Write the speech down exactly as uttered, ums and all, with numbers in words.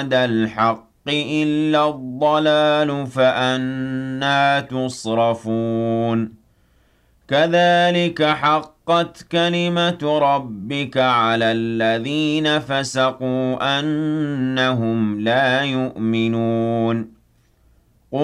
بعد الحق إلا الضلال فأنى تصرفون كذلك حقت كلمة ربك على الذين فسقوا أنهم لا يؤمنون